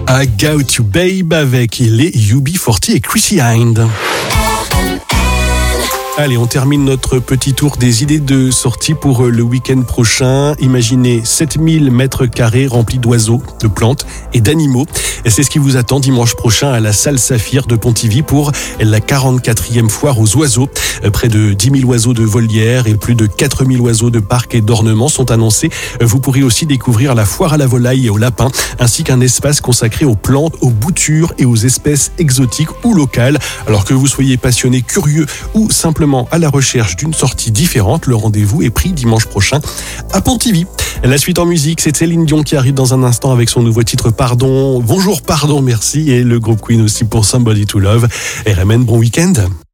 I Got You Babe avec les UB40 et Chrissy Hynde. Allez, on termine notre petit tour des idées de sortie pour le week-end prochain. Imaginez 7000 mètres carrés remplis d'oiseaux, de plantes et d'animaux. Et c'est ce qui vous attend dimanche prochain à la salle Saphir de Pontivy pour la 44e foire aux oiseaux. Près de 10 000 oiseaux de volière et plus de 4 000 oiseaux de parc et d'ornement sont annoncés. Vous pourrez aussi découvrir la foire à la volaille et aux lapins, ainsi qu'un espace consacré aux plantes, aux boutures et aux espèces exotiques ou locales. Alors que vous soyez passionné, curieux ou simplement à la recherche d'une sortie différente, le rendez-vous est pris dimanche prochain à Pontivy. La suite en musique, c'est Céline Dion qui arrive dans un instant avec son nouveau titre Pardon. Bonjour, pardon, merci. Et le groupe Queen aussi pour Somebody to Love. RMN, bon week-end.